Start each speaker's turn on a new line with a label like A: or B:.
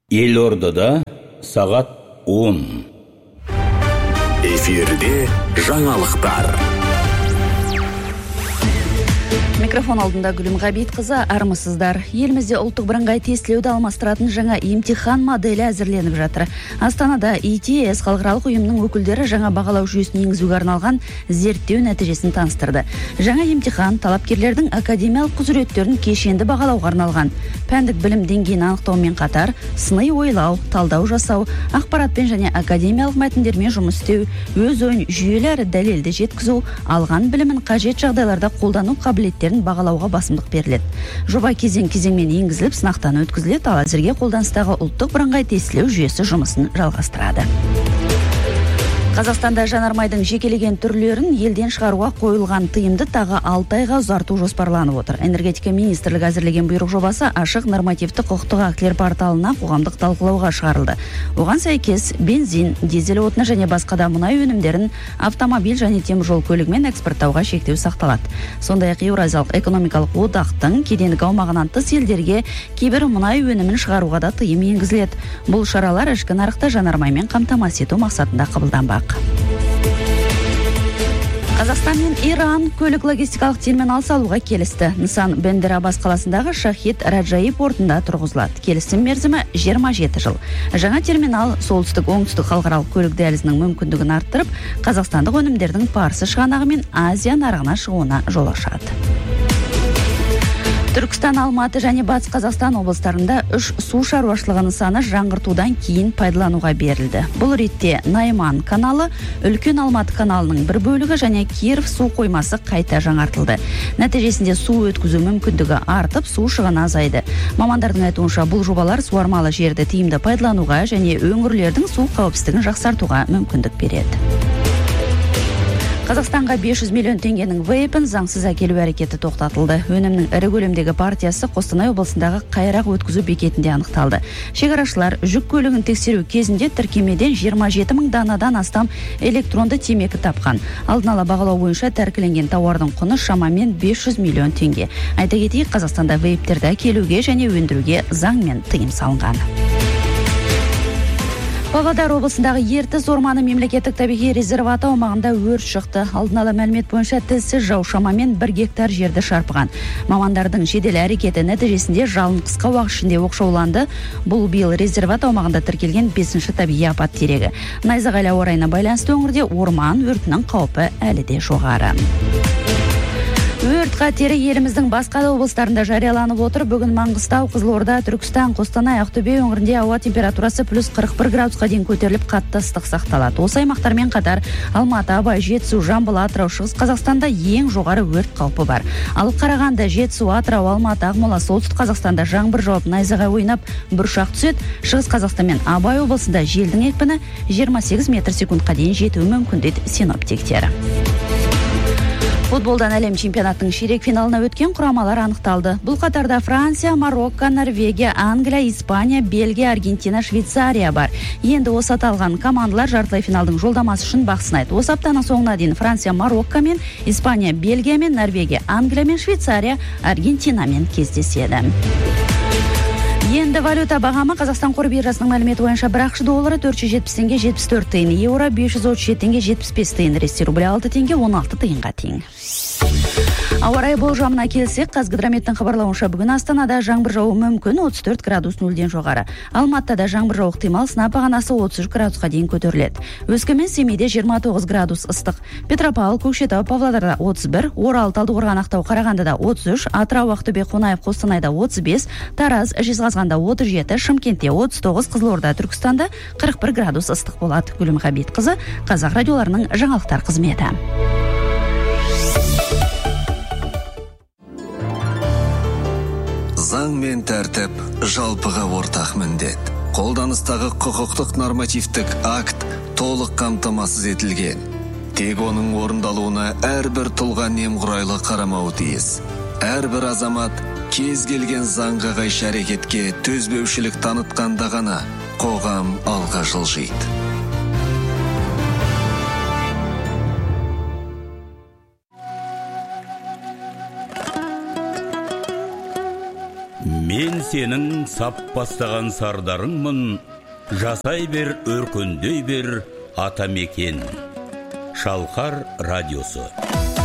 A: Елордада сағат 10.
B: Эфирде жаңалықтар.
C: Микрофон алдында Гүлім Ғабит-қызы, армысыздар. Елімізде ұлттық бірыңғай тестілеуді алмастыратын жаңа емтихан моделі әзірленіп жатыр. Астанада ITS халықаралық ұйымның өкілдері жаңа бағалау жүйесін енгізуге арналған зерттеу нәтижесін таныстырды. Жаңа емтихан талапкерлердің академиялық құзыреттерін кешенді бағалауға арналған. Пәндік білім деңгейін анықтаумен қатар, сыни ойлау, талдау жасау, ақпаратпен және академиялық мәтіндермен жұмыс істеу, өз ойын жүйелі әрі дәлелді жеткізу, алған білімін қажет жағдайларда қолдану қабілеттерін бағалауға басымдық беріледі. Жоба кезең-кезеңмен енгізіліп, сынақтан өткізіледі, ал әзірге қолданыстағы ұлттық бірыңғай тестілеу жүйесі жұмысын жалғастырады. Қазақстанда жанармайдың жекелеген түрлерін елден шығаруға қойылған тыйымды тағы 6 айға ұзарту жоспарланып отыр. Энергетика министрлігі әзірлеген бұйрық жобасы ашық нормативті құқықтық актілер порталына қоғамдық талқылауға шығарылды. Оған сәйкес бензин, дизель отыны және басқа да мұнай өнімдерін автомобиль және теміржол көлігімен экспорттауға шектеу сақталады. Сондай-ақ Еуразиялық экономикалық одақтың кедендік аумағынан тыс елдерге кейбір мұнай өнімін шығаруға да тыйым енгізіледі. Бұл шаралар ішкі нарықты жанармаймен қамтамасыз ету мақсатында қабылданбақ. Қазақстан мен Иран көлік-логистикалық терминал салуға келісті. Нысан Бендер Аббас қаласындағы Шахид Раджаи портында тұрғызылады. Келісім мерзімі 27 жыл. Жаңа терминал солтүстік-оңтүстік халықаралық көлік дәлізінің мүмкіндігін арттырып, қазақстандық өнімдердің Парсы шығанағы мен Азия нарығына шығуына жол ашады. Түркістан, Алматы және Батыс Қазақстан облыстарында 3 су шаруашылығы нысаны жаңғыртудан кейін пайдалануға берілді. Бұл ретте Найман каналы, Үлкен Алматы каналының бір бөлігі және Киров су қоймасы қайта жаңартылды. Нәтижесінде су өткізу мүмкіндігі артып, су шығыны азайды. Мамандардың айтуынша бұл жобалар суармалы жерді тиімді пайдалануға және өңірлердің су қауіпсіздігін жақсартуға мүмкіндік береді. Қазақстанға 500 миллион теңгенің вейпін заңсыз әкелу әрекеті тоқтатылды. Өнімнің ірі көлемдегі партиясы Қостанай облысындағы Қайрақ өткізу бекетінде анықталды. Шекарашылар жүк көлігін тексеру кезінде тіркемеден 27 мың данадан астам электронды темекі тапқан. Алдын ала бағалау бойынша тәркіленген тауардың құны шамамен 500 миллион теңге. Айта кетейік, Қазақстанда вейптерді әкелуге және өндіруге заңмен тыйым салынған. Павлодар облысындағы Ертіс орманы мемлекеттік табиғи резерваты аумағында өрт шықты. Алдын ала мәлімет бойынша тілсіз жау шамамен 1 гектар жерді шарпыған. Мамандардың жедел әрекеті нәтижесінде жалын қысқа уақыт ішінде оқшауланды. Бұл биыл резерват аумағында тіркелген 5-ші табиғи апат дерегі. Найзағайлы ауа райына байланысты өңірде орман өртінің қаупі әлі де жоғары. Өрт қатері еліміздің басқа да облыстарында жарияланып отыр. Бүгін Маңғыстау, Қызылорда, Түркістан, Қостанай, Ақтөбе өңірінде ауа температурасы плюс 41 градусқа дейін көтеріліп, қатты ыстық сақталады. Осы аймақтармен қатар Алматы, Абай, Жетісу, Жамбыл, Атырау, Шығыс Қазақстанда ең жоғары өрт қаупі бар. Ал Қарағанды, Жетісу, Атырау, Алматы, Ақмола, Солтүстік Қазақстанда жаңбыр жауып, найзағай ойнап, бұршақ түседі. Шығыс Қазақстан мен Абай облысында желдің екпіні 28 метр секундқа дейін жетуі мүмкін дейді синоптиктер. Футболдан әлем чемпионатының ширек финалына өткен құрамалар анықталды. Бұл қатарда Франция, Марокко, Норвегия, Англия, Испания, Бельгия, Аргентина, Швейцария бар. Енді осы аталған командалар жартылай финалдың жолдамасы үшін бақ сынайды. Осы аптаның соңына дейін Франция, Марокко мен, Испания, Бельгия мен, Норвегия, Англия мен, Швейцария, Аргентина мен кездеседі. Енді валюта бағамы Қазақстан қор биржасының мәліметі бойынша бір ақш доллары 470 теңге 74 тиын, еуро 537 теңге 75 тиын, ресей рублі 6 теңге 16 тиынға тең. Ауа райы болжамына келсек, Қазгидрометтің хабарлауынша бүгін Астанада жаңбыр жауы мүмкін 34 градус нөлден жоғары. Алматыда жаңбыр жауы ықтимал, сынап бағанасы 33 градусқа дейін көтеріледі. Өскемен, Семейде 29 градус ыстық. Петропавл, Көкшетау, Павлодарда 31, Орал, Талдықорған, Ақтау, Қарағандыда 33, Атырау, Ақтөбе, Қонаев, Қостанайда 35, Тараз, Жезқазғанда 37, Шымкентте 39, Қызылорда, Түркістанда 41 градус ыстық болады. Гүлім Ғабит-қызы, Қазақ радиоларының жаңалықтар қызметі.
B: Заң мен тәртіп жалпыға ортақ міндет. Қолданыстағы құқықтық нормативтік акт толық қамтамасыз етілген. Тек оның орындалуына әрбір тұлға немқұрайлы қарамауы тиіс. Әрбір азамат кез келген заңға қайшы әрекетке төзбеушілік танытқанда ғана қоғам алға жылжиды.
A: Мен сенің сап бастаған сардарыңмын, жасай бер, өркендей бер атамекен. Шалқар радиосы.